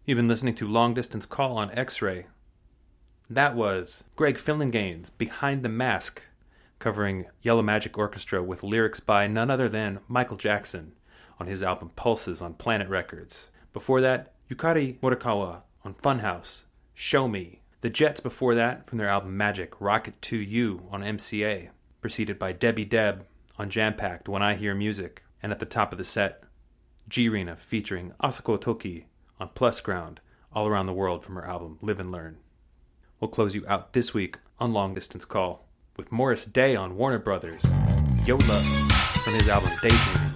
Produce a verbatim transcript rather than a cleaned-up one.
You've been listening to Long Distance Call on X-Ray. That was Greg Phillinganes' Behind the Mask, covering Yellow Magic Orchestra with lyrics by none other than Michael Jackson on his album Pulses on Planet Records. Before that, Yukari Morikawa on Funhouse, Show Me. The Jets before that from their album Magic, Rocket to You on M C A. Preceded by Debbie Deb on Jam Packed, When I Hear Music. And at the top of the set, G-Rina featuring Asako Toki on Plus Ground, All Around the World from her album Live and Learn. We'll close you out this week on Long Distance Call with Morris Day on Warner Brothers, Yola from his album Daydreams.